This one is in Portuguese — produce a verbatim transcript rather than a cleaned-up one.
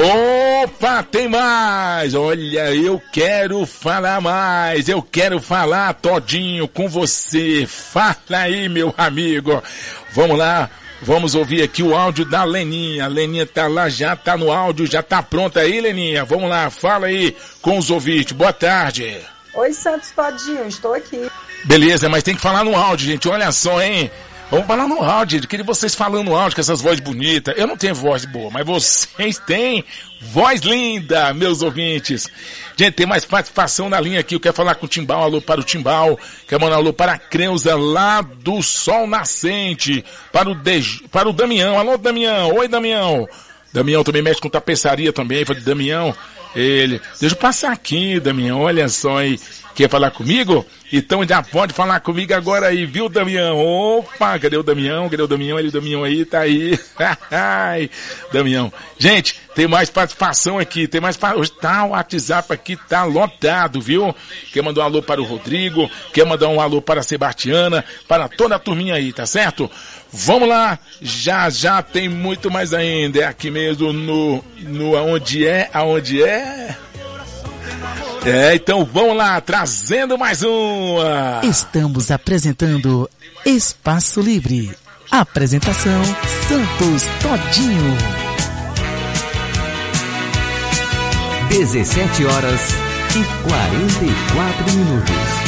Opa, tem mais! Olha, eu quero falar mais, eu quero falar todinho com você. Fala aí, meu amigo. Vamos lá, vamos ouvir aqui o áudio da Leninha. A Leninha tá lá, já tá no áudio, já tá pronta aí, Leninha. Vamos lá, fala aí com os ouvintes. Boa tarde. Oi, Santos Todinho, estou aqui. Beleza, mas tem que falar no áudio, gente. Olha só, hein? Vamos falar no áudio, eu queria vocês falando no áudio com essas vozes bonitas. Eu não tenho voz boa, mas vocês têm voz linda, meus ouvintes. Gente, tem mais participação na linha aqui. Eu quero falar com o Timbal, alô para o Timbal. Quero mandar um alô para a Creuza lá do Sol Nascente. Para o, De... para o Damião, alô Damião, oi Damião. Damião também mexe com tapeçaria também, falei, Damião, ele, deixa eu passar aqui, Damião, olha só aí. Quer falar comigo? Então já pode falar comigo agora aí, viu, Damião? Opa, cadê o Damião? Cadê o Damião? Ele, o Damião aí, tá aí. Damião. Gente, tem mais participação aqui, tem mais, hoje tá o WhatsApp aqui, tá lotado, viu? Quer mandar um alô para o Rodrigo, quer mandar um alô para a Sebastiana, para toda a turminha aí, tá certo? Vamos lá, já, já tem muito mais ainda, é aqui mesmo no, no aonde é, aonde é... É, então vamos lá, trazendo mais uma. Estamos apresentando Espaço Livre. Apresentação Santos Todinho. dezessete horas e quarenta e quatro minutos.